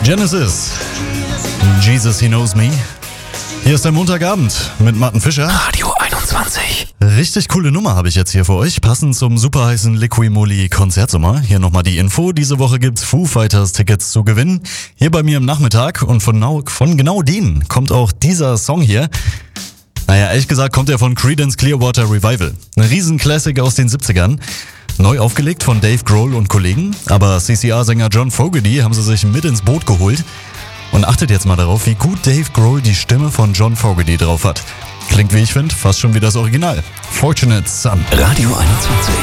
Genesis. Jesus, He Knows Me. Hier ist der Montagabend mit Martin Fischer. Radio 21. Richtig coole Nummer habe ich jetzt hier für euch. Passend zum super heißen Liqui-Moly Konzertsommer. Hier nochmal die Info. Diese Woche gibt's Foo Fighters Tickets zu gewinnen. Hier bei mir im Nachmittag. Und von genau denen kommt auch dieser Song hier. Naja, ehrlich gesagt kommt er von Creedence Clearwater Revival. Ein Riesenklassiker aus den 70ern. Neu aufgelegt von Dave Grohl und Kollegen. Aber CCR-Sänger John Fogerty haben sie sich mit ins Boot geholt. Und achtet jetzt mal darauf, wie gut Dave Grohl die Stimme von John Fogerty drauf hat. Klingt, wie ich finde, fast schon wie das Original. Fortunate Son. Radio 21.